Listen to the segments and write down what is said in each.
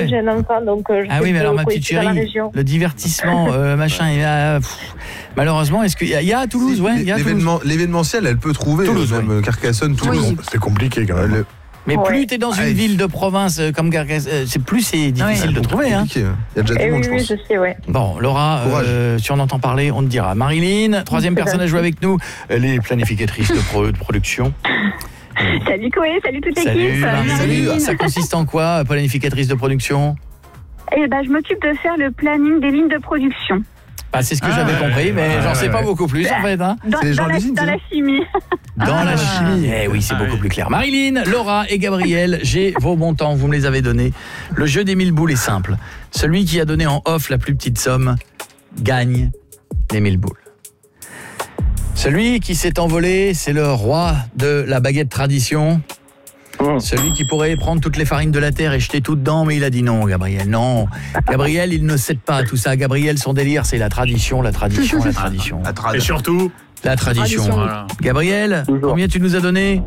j'ai un enfant, donc je sais mais alors ma quoi petite il fait dans la chérie, région. le divertissement, machin, malheureusement, est-ce qu'il y a à Toulouse, ouais, il y a à Toulouse. L'événementiel, elle peut trouver, Toulouse, même Carcassonne, Toulouse. Oui. C'est compliqué quand même. Mais plus t'es dans une ville de province comme Carcassonne, plus c'est difficile de trouver. Hein. Il y a déjà du monde, je pense. Oui, je sais, ouais. Bon, Laura, si on entend parler, on te dira. Marilyn, troisième personne à jouer avec nous, elle est planificatrice de production. Salut Koé, salut toute l'équipe. Salut Marilyn. Ça consiste en quoi, planificatrice de production? Je m'occupe de faire le planning des lignes de production. C'est ce que j'avais compris, mais j'en sais pas beaucoup plus en fait. Hein. Dans la chimie. Dans la chimie. Oui, c'est beaucoup plus clair. Marilyn, Laura et Gabriel, j'ai vos montants, vous me les avez donnés. Le jeu des 1000 boules est simple. Celui qui a donné en off la plus petite somme gagne les 1000 boules. Celui qui s'est envolé, c'est le roi de la baguette tradition. Celui qui pourrait prendre toutes les farines de la terre et jeter tout dedans, mais il a dit non, Gabriel, non. Gabriel, il ne cède pas à tout ça. Gabriel, son délire, c'est la tradition, la tradition, la tradition. Et surtout, la tradition. Voilà. Gabriel, combien tu nous as donné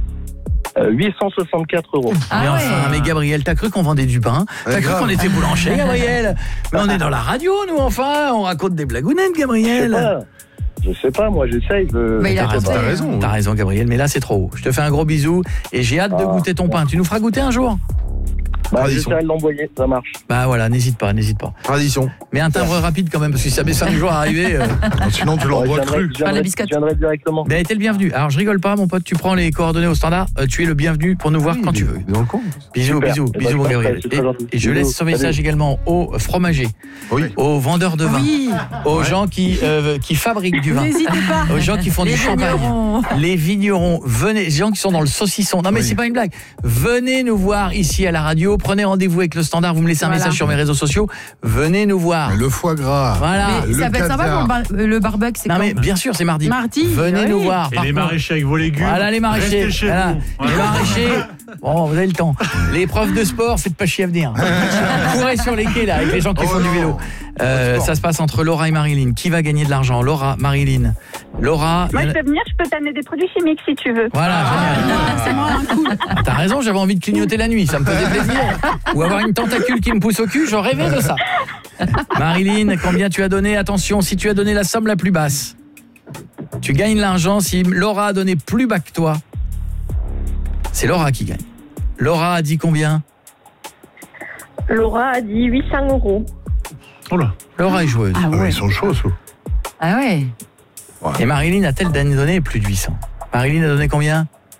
864 €. Mais enfin, mais Gabriel, t'as cru qu'on vendait du pain? T'as cru qu'on était boulanger, Gabriel? Mais on est dans la radio, nous, enfin. On raconte des blagounettes, Gabriel. Je sais pas, moi j'essaye. Mais t'as raison. T'as raison, Gabriel, mais là c'est trop haut. Je te fais un gros bisou et j'ai hâte de goûter ton pain. Tu nous feras goûter un jour? J'essaierai de l'envoyer, ça marche. Voilà, n'hésite pas. Tradition. Mais un timbre rapide quand même, parce que si ça met 5 jours à arriver... Sinon tu l'envoies cru. Je viendrai directement. Ben, t'es le bienvenu. Alors je rigole pas, mon pote, tu prends les coordonnées au standard, tu es le bienvenu pour nous voir quand tu veux. Dans le coin. Bisous, mon Gabriel. Et je laisse ce message également aux fromagers, aux vendeurs de vin, aux gens qui fabriquent du vin, n'hésitez pas. aux gens qui font du champagne, les vignerons, venez, les gens qui sont dans le saucisson. Non mais c'est pas une blague. Venez nous voir ici à la radio. Prenez rendez-vous avec le standard, vous me laissez un message sur mes réseaux sociaux, venez nous voir. Le foie gras. Voilà. Mais ça peut être sympa pour le barbecue, c'est Non mais bien sûr, c'est mardi. Venez nous voir. Et les maraîchers avec vos légumes. Voilà les maraîchers. Restez chez vous. Les maraîchers. Bon, vous avez le temps. Les profs de sport, faites pas chier à venir. Courez sur les quais là avec les gens qui font du vélo. Ça se passe entre Laura et Marilyn. Qui va gagner de l'argent? Laura, Marilyn. Laura. Moi, je peux venir, je peux t'amener des produits chimiques si tu veux. Voilà, c'est moi un coup. T'as raison, j'avais envie de clignoter la nuit, ça me faisait plaisir. Ou avoir une tentacule qui me pousse au cul, je rêvais de ça. Marilyn, combien tu as donné? Attention, si tu as donné la somme la plus basse, tu gagnes l'argent. Si Laura a donné plus bas que toi, c'est Laura qui gagne. Laura a dit combien? Laura a dit 800 €. Oh là. Laura est joueuse. Ah ouais. Ils sont chauds, ça. Ah ouais. Et Marilyn a-t-elle donné plus de 800? Marilyn a donné combien?